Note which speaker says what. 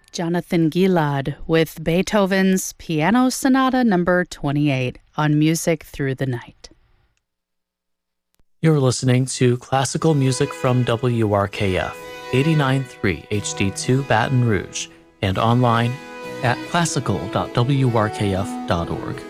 Speaker 1: Jonathan Gilad with Beethoven's Piano Sonata No. 28 on Music Through the Night.
Speaker 2: You're listening to classical music from WRKF 89.3 HD2 Baton Rouge and online at classical.wrkf.org.